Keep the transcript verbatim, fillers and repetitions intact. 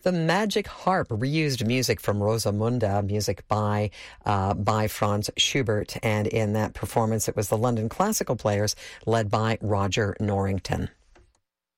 The Magic Harp reused music from Rosamunda, music by uh, by Franz Schubert, and in that performance it was the London Classical Players led by Roger Norrington.